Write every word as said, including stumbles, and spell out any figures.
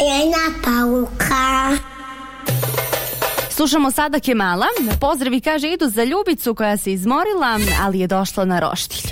Jedna pauka. Slušamo sada Kemala. Pozdravi, kaže, idu za Ljubicu koja se izmorila, ali je došla na roštilj.